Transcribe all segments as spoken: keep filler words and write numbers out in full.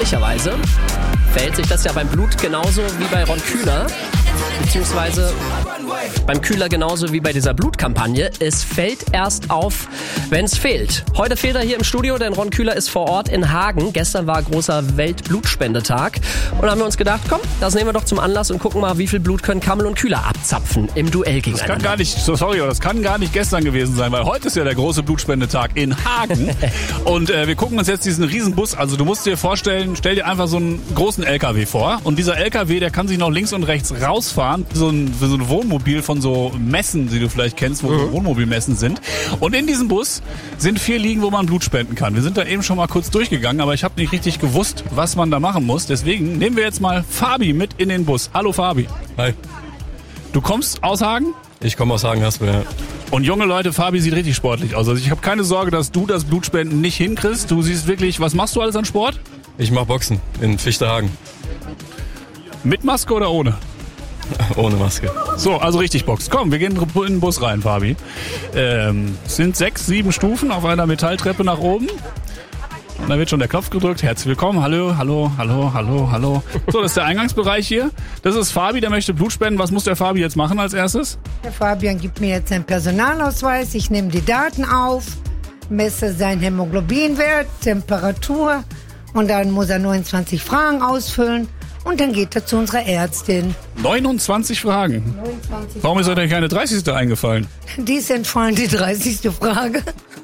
erstaunlicherweise verhält sich das ja beim Blut genauso wie bei Ron Kühler, beziehungsweise beim Kühler genauso wie bei dieser Blutkampagne. Es fällt erst auf, wenn es fehlt. Heute fehlt er hier im Studio, denn Ron Kühler ist vor Ort in Hagen. Gestern war großer Weltblutspendetag. Und da haben wir uns gedacht, komm, das nehmen wir doch zum Anlass und gucken mal, wie viel Blut können Kammel und Kühler abzapfen im Duell gegeneinander. Das kann gar nicht, sorry, aber das kann gar nicht gestern gewesen sein, weil heute ist ja der große Blutspendetag in Hagen. Und äh, wir gucken uns jetzt diesen Riesenbus, also du musst dir vorstellen, stell dir einfach so einen großen L K W vor. Und dieser L K W, der kann sich noch links und rechts rausfahren, so ein, so ein Wohnmobil von so Messen, die du vielleicht kennst, wo mhm. so Wohnmobilmessen sind. Und in diesem Bus sind vier Liegen, wo man Blut spenden kann. Wir sind da eben schon mal kurz durchgegangen, aber ich habe nicht richtig gewusst, was man da machen muss. Deswegen nehmen wir jetzt mal Fabi mit in den Bus. Hallo Fabi. Hi. Du kommst aus Hagen? Ich komme aus Hagen-Haspel, ja. Und junge Leute, Fabi sieht richtig sportlich aus. Also ich habe keine Sorge, dass du das Blutspenden nicht hinkriegst. Du siehst wirklich, was machst du alles an Sport? Ich mache Boxen in Fichterhagen. Mit Maske oder ohne? Ohne Maske. So, also richtig Box. Komm, wir gehen in den Bus rein, Fabi. Ähm, es sind sechs, sieben Stufen auf einer Metalltreppe nach oben. Und da wird schon der Knopf gedrückt. Herzlich willkommen. Hallo, hallo, hallo, hallo, hallo. So, das ist der Eingangsbereich hier. Das ist Fabi, der möchte Blut spenden. Was muss der Fabi jetzt machen als erstes? Der Fabian gibt mir jetzt seinen Personalausweis. Ich nehme die Daten auf, messe seinen Hämoglobinwert, Temperatur und dann muss er neunundzwanzig Fragen ausfüllen. Und dann geht er zu unserer Ärztin. neunundzwanzig Fragen? neunundzwanzig Warum ist euch denn keine dreißigste eingefallen? Die ist entfallen, die dreißigste Frage.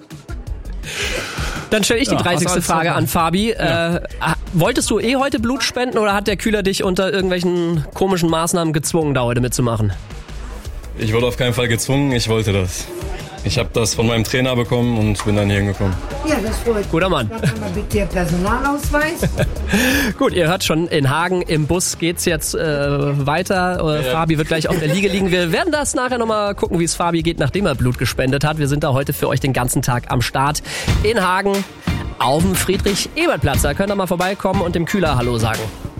Dann stelle ich die Ja, dreißigste hast du Frage alles an Fabi. Ja. Äh, wolltest du eh heute Blut spenden oder hat der Kühler dich unter irgendwelchen komischen Maßnahmen gezwungen, da heute mitzumachen? Ich wurde auf keinen Fall gezwungen, ich wollte das. Ich habe das von meinem Trainer bekommen und bin dann hier hingekommen. Ja, das freut mich. Guter Mann. Dann haben wir bitte Ihr Personalausweis. Gut, ihr hört schon, in Hagen im Bus geht's jetzt äh, weiter. Äh, Ja. Fabi wird gleich auf der Liege liegen. Wir werden das nachher nochmal gucken, wie es Fabi geht, nachdem er Blut gespendet hat. Wir sind da heute für euch den ganzen Tag am Start in Hagen auf dem Friedrich-Ebert-Platz. Da könnt ihr mal vorbeikommen und dem Kühler Hallo sagen.